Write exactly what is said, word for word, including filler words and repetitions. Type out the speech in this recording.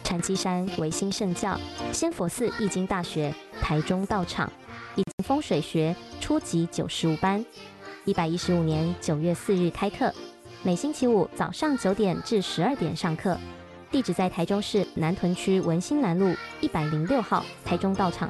禅机山唯心圣教、仙佛寺易经大学、台中道场以及风水学初级九十五班。一百一十五年九月四日开课，每星期五早上九点至十二点上课。地址在台中市南屯区文心南路一百零六号台中道场